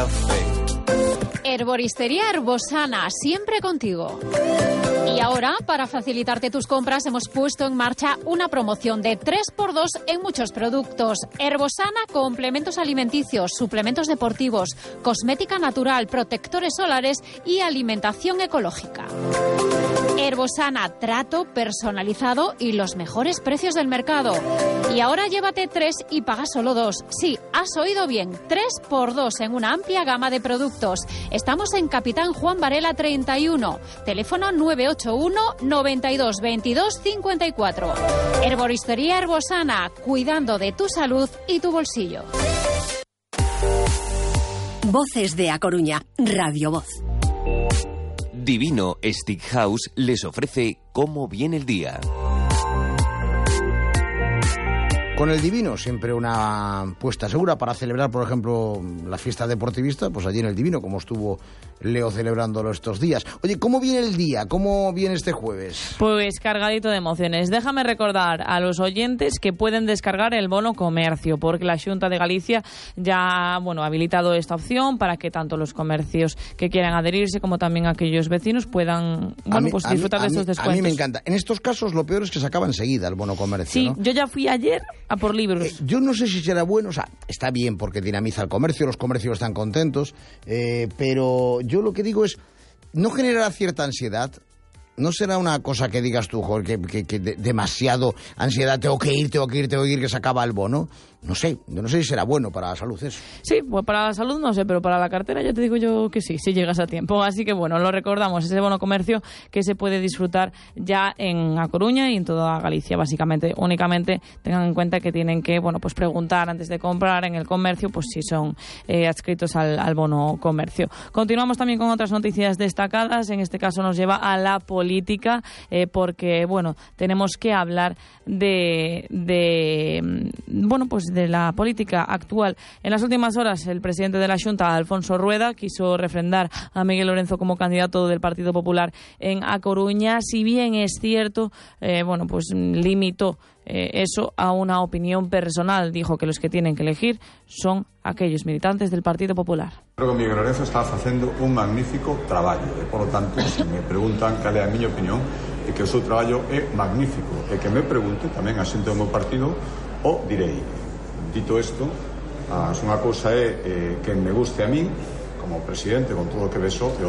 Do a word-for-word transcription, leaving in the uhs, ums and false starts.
café. Herboristería Herbosana, siempre contigo. Y ahora, para facilitarte tus compras, hemos puesto en marcha una promoción de tres por dos en muchos productos. Herbosana, complementos alimenticios, suplementos deportivos, cosmética natural, protectores solares y alimentación ecológica. Herbosana, trato personalizado y los mejores precios del mercado. Y ahora llévate tres y paga solo dos. Sí, has oído bien, tres por dos en una amplia gama de productos. Estamos en Capitán Juan Varela treinta y uno, teléfono nueve ocho uno, noventa y dos, veintidós, cincuenta y cuatro. Herboristería Herbosana, cuidando de tu salud y tu bolsillo. Voces de A Coruña, Radio Voz. Divino Stick House les ofrece Cómo viene el día. Con el Divino, siempre una puesta segura para celebrar, por ejemplo, la fiesta deportivista, pues allí en el Divino, como estuvo Leo celebrándolo estos días. Oye, ¿cómo viene el día? ¿Cómo viene este jueves? Pues cargadito de emociones. Déjame recordar a los oyentes que pueden descargar el bono comercio, porque la Xunta de Galicia ya, bueno, ha habilitado esta opción para que tanto los comercios que quieran adherirse como también aquellos vecinos puedan, bueno, mí, pues disfrutar mí, de estos mí, descuentos. A mí me encanta. En estos casos lo peor es que se acaba enseguida el bono comercio, Sí, ¿no? yo ya fui ayer a por libros. Eh, yo no sé si será bueno, o sea, está bien porque dinamiza el comercio, los comercios están contentos, eh, pero yo lo que digo es, ¿no generará cierta ansiedad? ¿No será una cosa que digas tú, joder, que, que, que de, demasiado ansiedad, tengo que ir, tengo que ir, tengo que ir, que se acaba el bono? No sé, yo no sé si será bueno para la salud eso. Sí, pues para la salud no sé, pero para la cartera ya te digo yo que sí, si llegas a tiempo. Así que bueno, lo recordamos, ese bono comercio que se puede disfrutar ya en A Coruña y en toda Galicia, básicamente. Únicamente tengan en cuenta que tienen que, bueno, pues preguntar antes de comprar en el comercio, pues si son eh, adscritos al, al bono comercio. Continuamos también con otras noticias destacadas, en este caso nos lleva a la política, eh, porque, bueno, tenemos que hablar de, de bueno, pues de la política actual. En las últimas horas, el presidente de la Xunta, Alfonso Rueda, quiso refrendar a Miguel Lorenzo como candidato del Partido Popular en A Coruña. Si bien es cierto, eh, bueno, pues limitó eh, eso a una opinión personal. Dijo que los que tienen que elegir son aquellos militantes del Partido Popular. Creo que Miguel Lorenzo está facendo un magnífico traballo e, polo tanto, se me preguntan cal é a miña opinión, é que o seu traballo é magnífico e que me pregunte tamén a xente do meu partido o direi. Dito isto, a unha cousa é eh, que me guste a min como presidente con todo o que vexo,